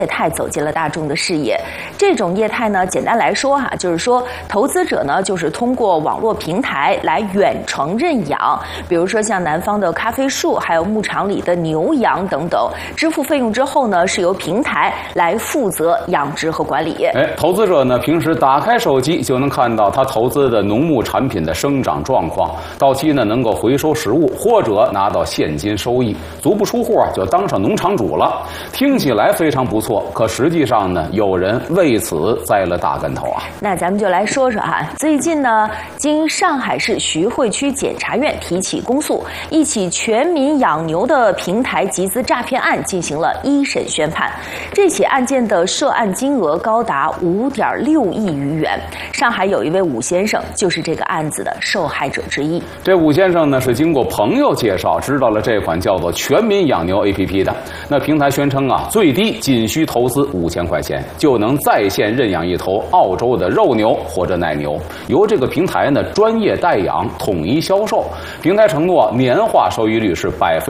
业态走进了大众的视野。这种业态呢，简单来说就是说投资者呢就是通过网络平台来远程认养，比如说像南方的咖啡树，还有牧场里的牛羊等等，支付费用之后呢，是由平台来负责养殖和管理。 投资者呢平时打开手机就能看到他投资的农牧产品的生长状况，到期呢能够回收实物或者拿到现金收益，足不出户就当上农场主了。听起来非常不错，可实际上呢，有人为此栽了大跟头啊。 那咱们就来说说最近呢，经上海市徐汇区检察院提起公诉，一起全民养牛的平台集资诈骗案进行了一审宣判。这起案件的涉案金额高达5.6亿余元。上海有一位武先生就是这个案子的受害者之一。 这武先生呢是经过朋友介绍知道了这款叫做全民养牛 APP 的。那平台宣称最低仅需投资5000块钱就能在线认养一头澳洲的肉牛或者奶牛，由这个平台呢专业代养，统一销售。平台承诺年化收益率是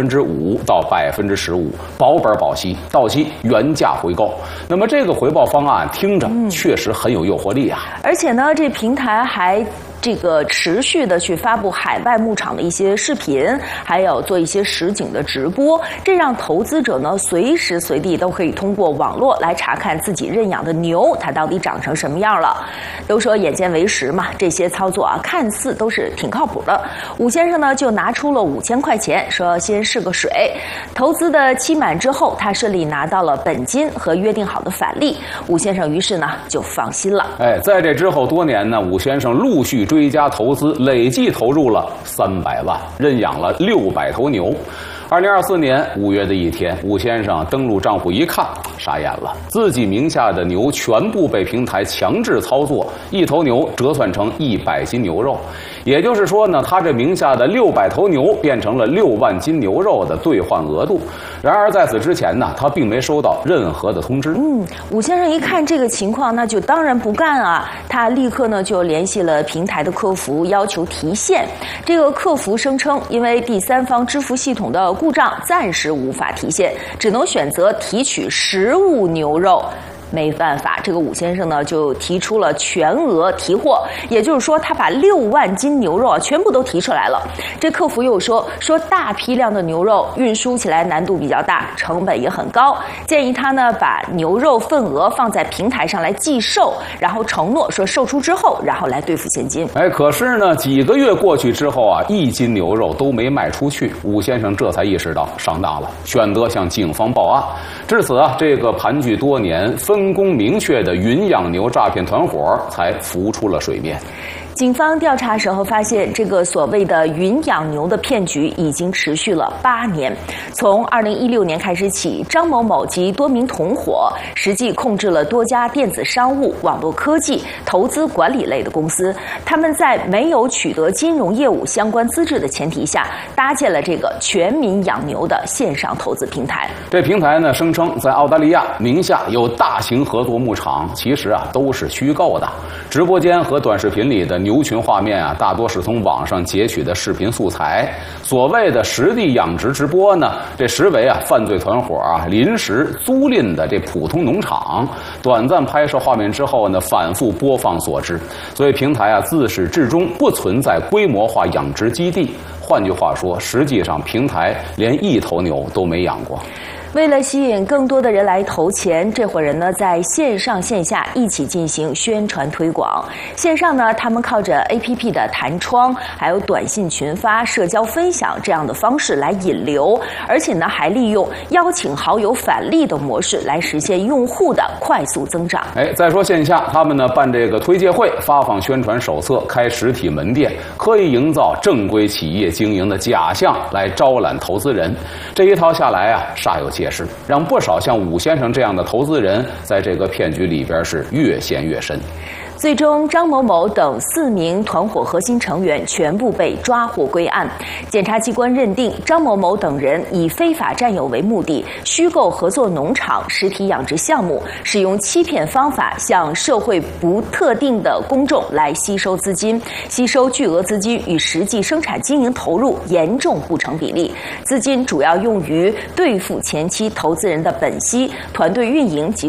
5%到15%，保本保息，到期原价回购。那么这个回报方案听着确实很有诱惑力啊。 而且呢，这平台还持续的去发布海外牧场的一些视频，还有做一些实景的直播，这让投资者呢随时随地都可以通过网络来查看自己认养的牛它到底长成什么样了。都说眼见为实嘛，这些操作看似都是挺靠谱的。武先生呢就拿出了5000块钱，说先试个水。投资的期满之后，他顺利拿到了本金和约定好的返利。武先生于是呢就放心了。 在这之后多年呢，武先生陆续追加投资，累计投入了300万，认养了600头牛。2024年5月的一天，武先生登录账户一看，傻眼了，自己名下的牛全部被平台强制操作，一头牛折算成100斤牛肉，也就是说呢，他这名下的600头牛变成了6万斤牛肉的兑换额度。然而在此之前呢，他并没收到任何的通知。 武先生一看这个情况，那就当然不干啊，他立刻呢就联系了平台的客服，要求提现。这个客服声称，因为第三方支付系统的故障，暂时无法提现，只能选择提取实物牛肉。没办法，这个武先生呢就提出了全额提货，也就是说他把6万斤牛肉全部都提出来了。这客服又说大批量的牛肉运输起来难度比较大，成本也很高，建议他呢把牛肉份额放在平台上来计售，然后承诺说售出之后然后来兑付现金。 可是呢几个月过去之后1斤牛肉都没卖出去，武先生这才意识到上当了，选择向警方报案。至此这个盘踞多年分工明确的云养牛诈骗团伙才浮出了水面。 警方调查时候发现，这个所谓的云养牛的骗局已经持续了8年。从2016年开始起，张某某及多名同伙实际控制了多家电子商务、网络科技、投资管理类的公司。他们在没有取得金融业务相关资质的前提下，搭建了这个全民养牛的线上投资平台。 这平台呢声称在澳大利亚名下有大型合作牧场，其实都是虚构的。直播间和短视频里的牛群画面大多是从网上截取的视频素材。所谓的实地养殖直播呢，这实为犯罪团伙临时租赁的这普通农场，短暂拍摄画面之后呢，反复播放所致。所以平台自始至终不存在规模化养殖基地。换句话说，实际上平台连1头牛都没养过。 为了吸引更多的人来投钱，这伙人呢在线上线下一起进行宣传推广。线上呢，他们靠着 APP 的弹窗，还有短信群发、社交分享这样的方式来引流，而且呢还利用邀请好友返利的模式来实现用户的快速增长。 再说线下，他们呢办这个推介会，发放宣传手册，开实体门店，刻意营造正规企业经营的假象来招揽投资人。这一套下来煞有介事，让不少像武先生这样的投资人在这个骗局里边是越陷越深。 最终，张某某等4名团伙核心成员全部被抓获归案。检察机关认定，张某某等人以非法占有为目的，虚构合作农场实体养殖项目，使用欺骗方法向社会不特定的公众来吸收资金，吸收巨额资金与实际生产经营投入严重不成比例。资金主要用于兑付前期投资人的本息、团队运营及